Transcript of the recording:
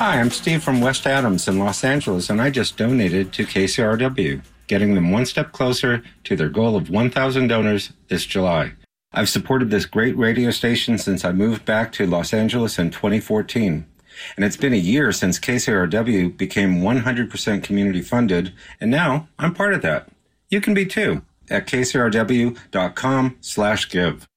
Hi, I'm Steve from West Adams in Los Angeles, and I just donated to KCRW, getting them one step closer to their goal of 1,000 donors this July. I've supported this great radio station since I moved back to Los Angeles in 2014. And it's been a year since KCRW became 100% community funded, and now I'm part of that. You can be too at kcrw.com/give.